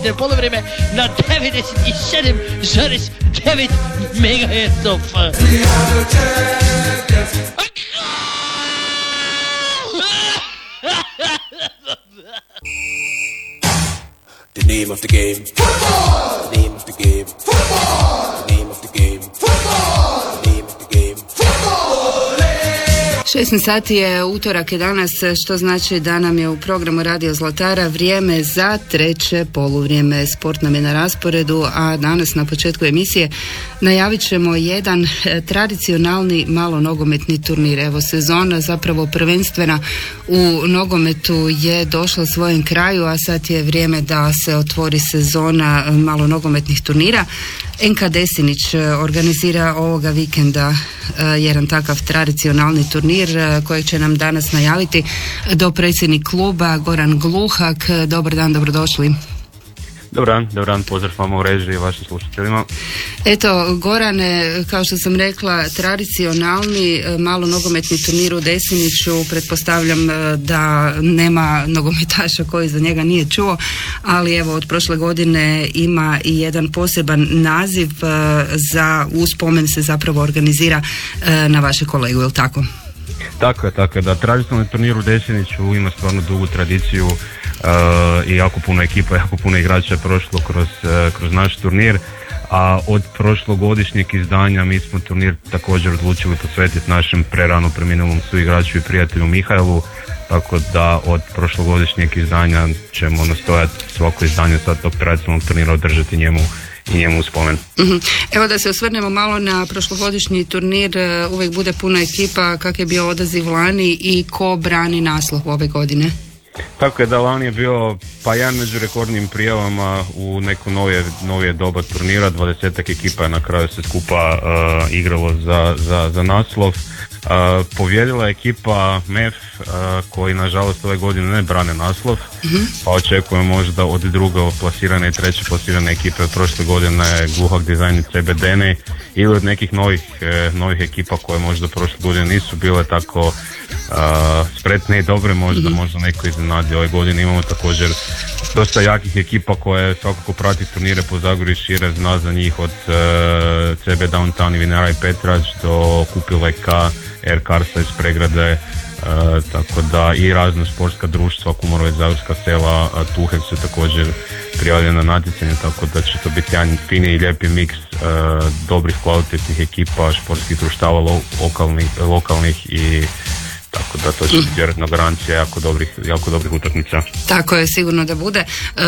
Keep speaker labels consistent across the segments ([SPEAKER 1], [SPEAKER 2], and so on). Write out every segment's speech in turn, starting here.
[SPEAKER 1] nogometne poluvreme na 97,9 MHz.
[SPEAKER 2] The name of the game. Football. The name of the game. Football. The name of the game. Football. The name of the game. Football.
[SPEAKER 3] 16 sati je utorak je danas, što znači da nam je u programu Radio Zlatara vrijeme za treće poluvrijeme. Sport nam je na rasporedu, a danas na početku emisije najavit ćemo jedan tradicionalni malo nogometni turnir. Evo, sezona zapravo prvenstvena u nogometu je došla svojem kraju, a sad je vrijeme da se otvori sezona malo nogometnih turnira. NK Desinić organizira ovoga vikenda jedan takav tradicionalni turnir kojeg će nam danas najaviti dopredsjednik kluba Goran Gluhak. Dobar dan, dobrodošli.
[SPEAKER 4] Dobar dan, pozdrav vama u režiji i vašim slušateljima.
[SPEAKER 3] Eto, Gorane, kao što sam rekla, tradicionalni malo nogometni turnir u Desiniću, pretpostavljam da nema nogometaša koji za njega nije čuo, ali evo, od prošle godine ima i jedan poseban naziv za uspomen se zapravo organizira na vaše kolegu, je li tako?
[SPEAKER 4] Tako je, da, tradicionalni turnir u Desiniću ima stvarno dugu tradiciju i jako puno ekipa, jako puno igrača je prošlo kroz naš turnir, a od prošlogodišnjeg izdanja mi smo turnir također odlučili posvetiti našem prerano preminulom suigraču i prijatelju Mihajlu, tako da od prošlogodišnjeg izdanja ćemo nastojati svako izdanje sad tog tradicionalnog turnira održati njemu spomen.
[SPEAKER 3] Evo da se osvrnemo malo na prošlogodišnji turnir, uvijek bude puno ekipa, kak je bio odaziv lani i ko brani naslov ove godine?
[SPEAKER 4] Tako je, da, lani je bio jedan među rekordnim prijavama u neko novije doba turnira, 20 ekipa je na kraju se skupa igralo za naslov. Pobjedila je ekipa MEF koji nažalost ove godine ne brane naslov, pa očekujemo možda od drugo plasirane i treće plasirane ekipe od prošle godine Gluhak Dizajn i CBDN ili od nekih novih ekipa koje možda prošle godine nisu bile tako spretne i dobre, možda neko iznenadi. Ove godine imamo također dosta jakih ekipa koje svakako prati turnire po Zagorju i šire, zna za njih od CB Downtown i Vinara i Petrač do Kupileka, Air Karsa iz Pregrade, tako da i razna sportska društva, Kumorovec, Zagorska sela, Tuhek su također prijavljeni na natjecanje, tako da će to biti jedan fini i lijepi miks dobrih kvalitetnih ekipa, sportskih društava lokalnih i tako da to će biti vjerojatno garancija jako dobrih utakmica. Tako je, sigurno da bude.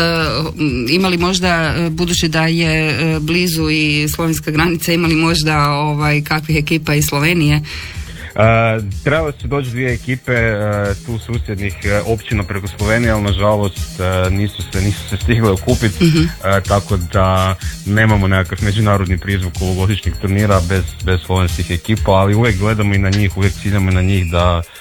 [SPEAKER 3] Imali možda, budući da je blizu i slovenska granica, imali možda kakvih ekipa iz Slovenije?
[SPEAKER 4] Trebalo su doći dvije ekipe tu susjednih općina preko Slovenije, ali nažalost nisu se stigle okupiti, tako da nemamo nekakav međunarodni prizvuk ovogodišnjeg turnira bez slovenskih ekipa, ali uvijek gledamo i na njih, uvijek ciljamo na njih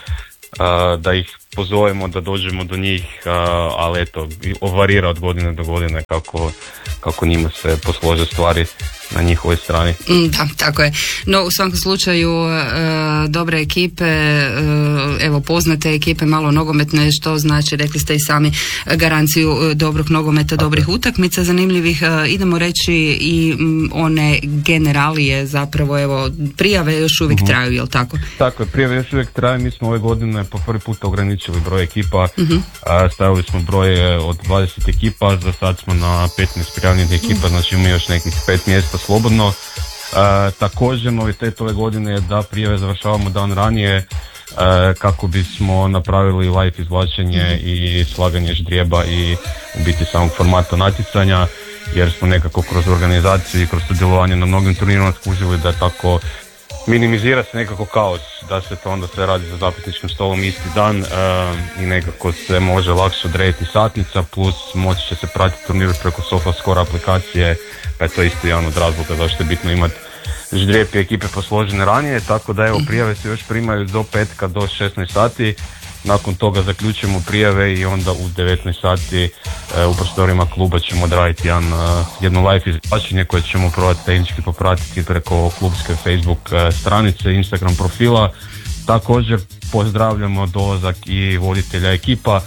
[SPEAKER 4] da ih pozovemo, da dođemo do njih, ali eto, varira od godine do godine kako njima se poslože stvari na njihovoj strani.
[SPEAKER 3] Da, tako je. No, u svakom slučaju dobre ekipe, evo poznate ekipe malo nogometne, što znači, rekli ste i sami, garanciju dobrog nogometa, dobrih utakmica, zanimljivih. Idemo reći i one generalije, zapravo, evo, prijave još uvijek traju, jel tako?
[SPEAKER 4] Tako je, prijave još uvijek traju. Mi smo ove godine po prvi put ograničili broj ekipa, stavili smo broj od 20 ekipa, za sad smo na 15 prijavljenih ekipa, znači ima još nekih 5 mjesta slobodno. Također novitet ove godine je da prijave završavamo dan ranije kako bismo napravili live izvlačenje i slaganje ždrijeba i u biti samog formata natjecanja, jer smo nekako kroz organizaciju i kroz sudjelovanje na mnogim turnirima skužili da tako minimizira se nekako kaos, da se to onda sve radi za zapisničkim stolom isti dan i nekako se može lakše odrediti satnica, plus moći će se pratiti turnir preko SofaScore aplikacije, pa je to isto jedan od razloga zašto je bitno imati ždrijeb i ekipe posložene ranije, tako da evo prijave se još primaju do petka do 16 sati, nakon toga zaključujemo prijave i onda u 19 sati u prostorima kluba ćemo odraditi jedno live izvlačenje koje ćemo probati tehnički popratiti preko klubske Facebook stranice, Instagram profila. Također pozdravljamo dolazak i voditelja ekipa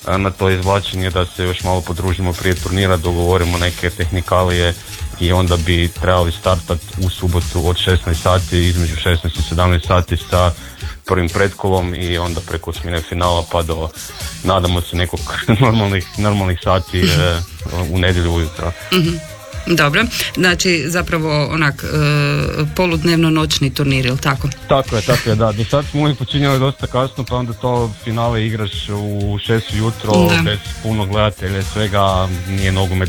[SPEAKER 4] na to izvlačenje, da se još malo podružimo prije turnira, dogovorimo neke tehnikalije i onda bi trebali startati u subotu od 16 sati, između 16 i 17 sati sa prvim pretkolom i onda preko osmine finala pa do, nadamo se, nekog normalnih sati u nedjelju ujutro.
[SPEAKER 3] Dobro, znači zapravo onak poludnevno noćni turnir, ili tako?
[SPEAKER 4] Tako je, da. Do sad smo uvijek počinjali dosta kasno, pa onda to finale igraš u 6 jutro, bez puno gledatelja, svega, nije nogomet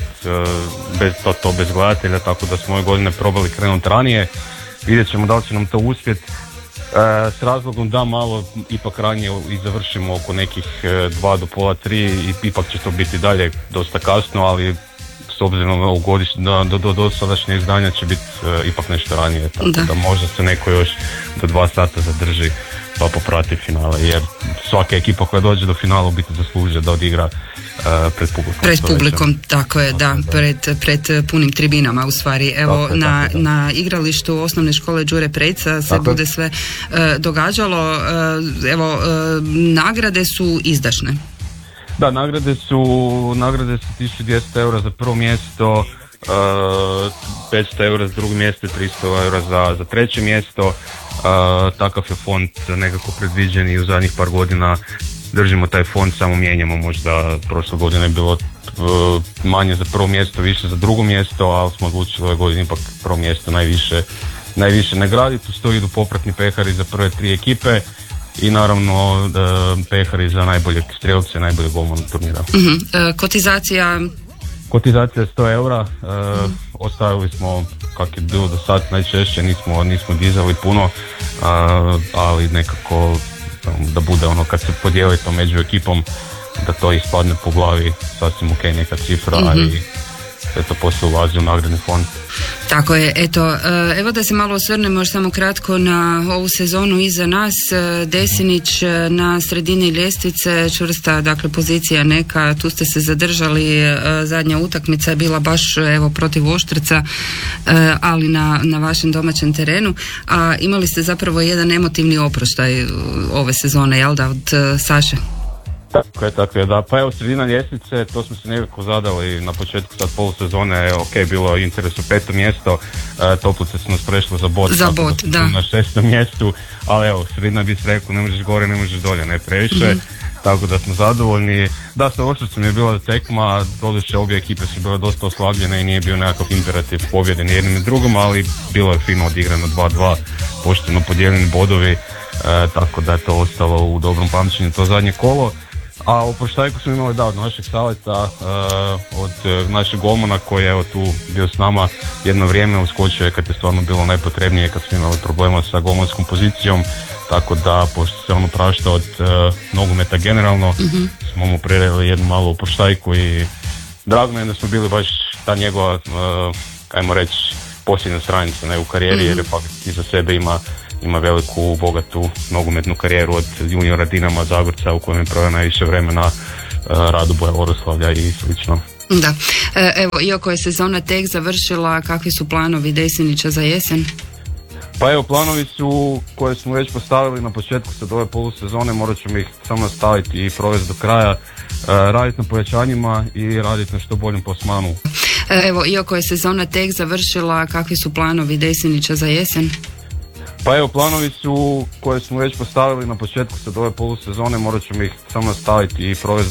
[SPEAKER 4] bez gledatelja, tako da smo ove godine probali krenuti ranije. Vidjet ćemo da li će nam to uspjeti. S razlogom da malo ipak ranije i završimo oko nekih 2 do pola 3 i ipak će to biti dalje dosta kasno, ali s obzirom na do dosadašnje izdanja će biti ipak nešto ranije, tako da možda se neko još do 2 sata zadrži pa poprati finale, jer svaka ekipa koja dođe do finala biti zaslužuje da odigra pred publikom.
[SPEAKER 3] Pred publikom, tako je, da. Pred punim tribinama u stvari. Evo, na igralištu osnovne škole Đure Prejca se bude sve događalo. Evo, nagrade su izdašne.
[SPEAKER 4] Da, nagrade su 1200 eura za prvo mjesto, 500 eura za drugo mjesto i 300 eura za treće mjesto. Takav je fond nekako predviđen i u zadnjih par godina držimo taj fond, samo mijenjamo, možda prošle godine je bilo manje za prvo mjesto, više za drugo mjesto, ali smo odlučili ove godine ipak prvo mjesto najviše nagraditi. Uz to idu popratni pehari za prve 3 ekipe i naravno pehari za najboljeg strelce, najboljeg golmana turnira.
[SPEAKER 3] Kotizacija
[SPEAKER 4] je 100 eura, ostavili smo kako je bilo do sad najčešće, nismo dizali puno, ali nekako da bude ono kad se podijeli to među ekipom, da to ispadne po glavi sasvim ok neka cifra, i sve to poslije ulazi u nagradni fond.
[SPEAKER 3] Tako je, eto, evo da se malo osvrnemo još samo kratko na ovu sezonu iza nas. Desinić na sredini ljestvice, čvrsta dakle pozicija neka, tu ste se zadržali, zadnja utakmica je bila baš evo protiv Oštrca, ali na vašem domaćem terenu, a imali ste zapravo jedan emotivni oproštaj ove sezone, jel da, od Saše?
[SPEAKER 4] Tako je, da. Pa evo, sredina ljestvice, to smo se nekako zadali na početku sad polusezone, bilo je interes u 5. mjesto, Toplice su nas prešle za bod, da. Na 6. mjestu, ali evo, sredina bi se rekao, ne možeš gore, ne možeš dolje, ne previše, tako da smo zadovoljni. Da, sa Oštrcem je bila tekma, doduše obje ekipe su bile dosta oslabljene i nije bio nekakav imperativ pobjede ni jednim ni drugom, ali bilo je fino odigrano 2-2, pošteno podijeljeni bodovi, tako da je to ostalo u dobrom pamćenju to zadnje kolo. A oproštajku smo imali od našeg savjeta, od našeg golmana koji je evo tu bio s nama jedno vrijeme, uskočio je kad je stvarno bilo najpotrebnije, kad smo imali problema sa golmanskom pozicijom, tako da pošto se on oprašta od nogometa generalno, smo mu prireli jednu malu oproštajku i drago mi je da smo bili baš ta njegova, ajmo reći, posljednja stranica u karijeri, jer je pak iza sebe ima veliku, bogatu nogometnu karijeru od juniora Dinama Zagorca u kojem je proveo najviše vremena, Radoboja, Oroslavlja i slično.
[SPEAKER 3] Da, evo, iako je sezona tek završila, kakvi su planovi Desinića za jesen?
[SPEAKER 4] Pa evo, planovi su koje smo već postavili na početku sad ove polusezone, morat ćemo ih samo nastaviti i provesti do kraja, raditi na pojačanjima i raditi na što boljem plasmanu.
[SPEAKER 3] Evo, iako je sezona tek završila, kakvi su planovi Desinića za jesen?
[SPEAKER 4] Pa evo, planovi su koje smo već postavili na početku sad ove polusezone, morat ćemo ih samo nastaviti i provesti